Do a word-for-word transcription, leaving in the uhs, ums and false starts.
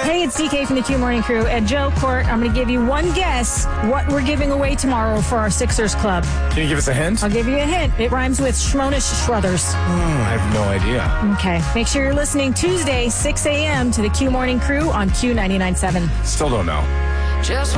Hey, it's D K from the Q Morning Crew. And Joe Court, I'm going to give you one guess what we're giving away tomorrow for our Sixers Club. Can you give us a hint? I'll give you a hint. It rhymes with Schmonish Schrothers. Oh, I have no idea. Okay. Make sure you're listening Tuesday, six a.m. to the Q Morning Crew on Q ninety-nine point seven. Still don't know. Just